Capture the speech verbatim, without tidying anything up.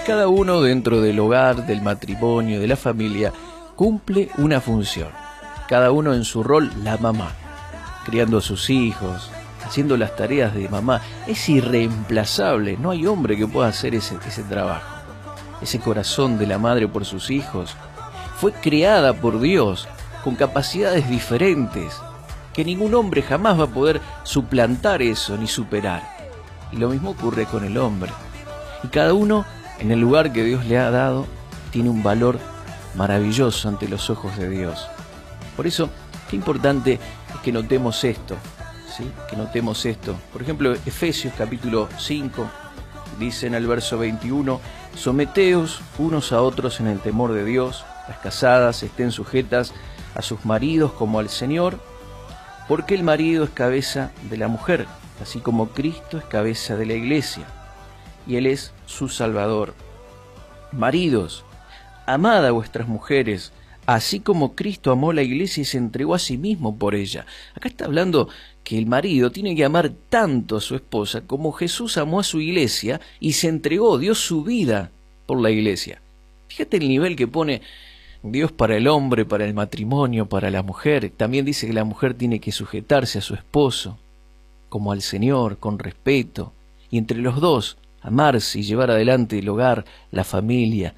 cada uno dentro del hogar, del matrimonio, de la familia, cumple una función. Cada uno en su rol, la mamá, criando a sus hijos, haciendo las tareas de mamá. Es irreemplazable, no hay hombre que pueda hacer ese, ese trabajo. Ese corazón de la madre por sus hijos fue creada por Dios con capacidades diferentes, que ningún hombre jamás va a poder suplantar eso ni superar. Y lo mismo ocurre con el hombre. Y cada uno, en el lugar que Dios le ha dado, tiene un valor maravilloso ante los ojos de Dios. Por eso, qué importante es que notemos esto, ¿sí? Que notemos esto. Por ejemplo, Efesios capítulo cinco, dice en el verso veintiuno, someteos unos a otros en el temor de Dios, las casadas estén sujetas a sus maridos como al Señor, porque el marido es cabeza de la mujer, así como Cristo es cabeza de la iglesia, y Él es su Salvador. Maridos, amad a vuestras mujeres, así como Cristo amó la iglesia y se entregó a sí mismo por ella. Acá está hablando que el marido tiene que amar tanto a su esposa como Jesús amó a su iglesia y se entregó, dio su vida por la iglesia. Fíjate el nivel que pone Dios para el hombre, para el matrimonio, para la mujer. También dice que la mujer tiene que sujetarse a su esposo, como al Señor, con respeto, y entre los dos amarse y llevar adelante el hogar, la familia,